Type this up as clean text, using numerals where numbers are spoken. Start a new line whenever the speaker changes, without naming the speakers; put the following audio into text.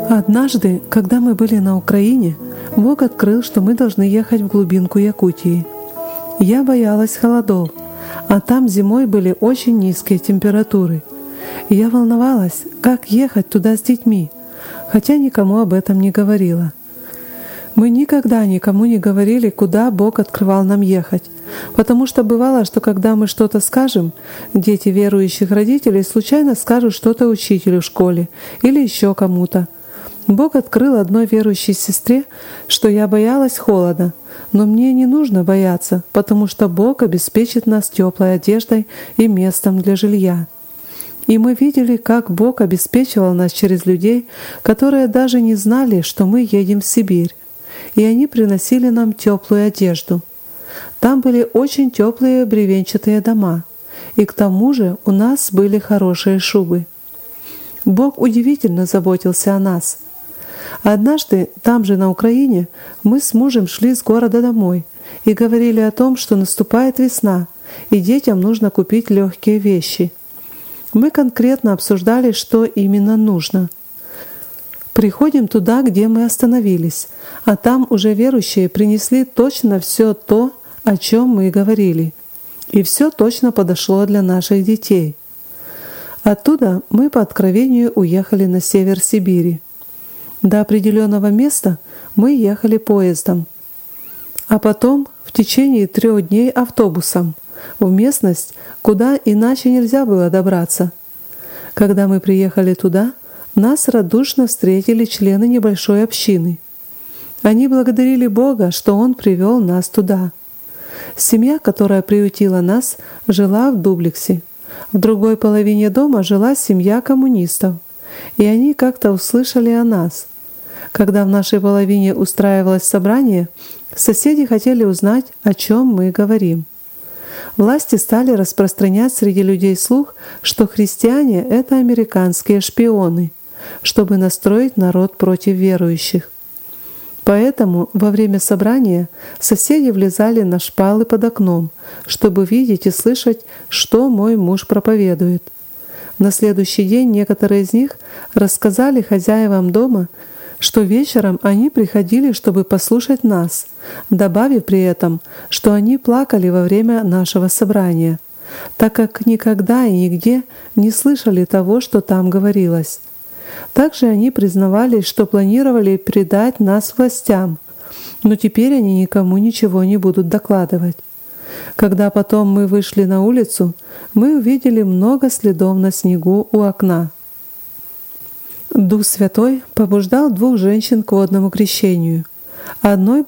Однажды, когда мы были на Украине, Бог открыл, что мы должны ехать в глубинку Якутии. Я боялась холодов, а там зимой были очень низкие температуры. И я волновалась, как ехать туда с детьми, хотя никому об этом не говорила. Мы никогда никому не говорили, куда Бог открывал нам ехать, потому что бывало, что когда мы что-то скажем, дети верующих родителей случайно скажут что-то учителю в школе или еще кому-то. Бог открыл одной верующей сестре, что я боялась холода, но мне не нужно бояться, потому что Бог обеспечит нас теплой одеждой и местом для жилья. И мы видели, как Бог обеспечивал нас через людей, которые даже не знали, что мы едем в Сибирь, и они приносили нам теплую одежду. Там были очень теплые бревенчатые дома, и к тому же у нас были хорошие шубы. Бог удивительно заботился о нас. Однажды, там же на Украине, мы с мужем шли с города домой и говорили о том, что наступает весна, и детям нужно купить легкие вещи. Мы конкретно обсуждали, что именно нужно. Приходим туда, где мы остановились, а там уже верующие принесли точно все то, о чем мы говорили. И все точно подошло для наших детей. Оттуда мы по откровению уехали на север Сибири. До определенного места мы ехали поездом, а потом в течение 3 дней автобусом в местность, куда иначе нельзя было добраться. Когда мы приехали туда, нас радушно встретили члены небольшой общины. Они благодарили Бога, что Он привел нас туда. Семья, которая приютила нас, жила в дуплексе. В другой половине дома жила семья коммунистов, и они как-то услышали о нас. Когда в нашей половине устраивалось собрание, соседи хотели узнать, о чем мы говорим. Власти стали распространять среди людей слух, что христиане — это американские шпионы, чтобы настроить народ против верующих. Поэтому во время собрания соседи влезали на шпалы под окном, чтобы видеть и слышать, что мой муж проповедует. На следующий день некоторые из них рассказали хозяевам дома, что вечером они приходили, чтобы послушать нас, добавив при этом, что они плакали во время нашего собрания, так как никогда и нигде не слышали того, что там говорилось. Также они признавались, что планировали предать нас властям, но теперь они никому ничего не будут докладывать. Когда потом мы вышли на улицу, мы увидели много следов на снегу у окна. Дух Святой побуждал 2 женщин к водному крещению. Одной